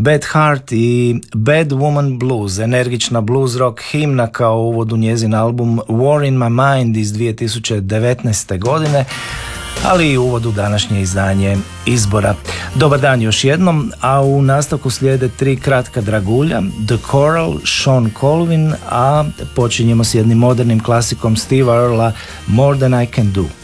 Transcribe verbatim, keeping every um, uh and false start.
Bad Heart i Bad Woman Blues, energična blues rock himna kao uvod u njezin album War in My Mind iz dvije tisuće devetnaeste. godine, ali i uvod u današnje izdanje izbora. Dobar dan još jednom, a u nastavku slijede tri kratka dragulja, The Coral, Sean Colvin, a počinjemo s jednim modernim klasikom Steve Earla, More Than I Can Do.